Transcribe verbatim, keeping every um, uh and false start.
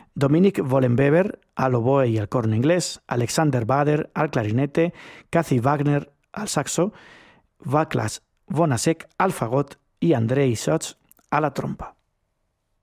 Dominic Vollenweber al oboe y al corno inglés, Alexander Bader al clarinete, Kathy Wagner al saxo, Václav Vonasek al fagot y Andrei Schotz a la trompa.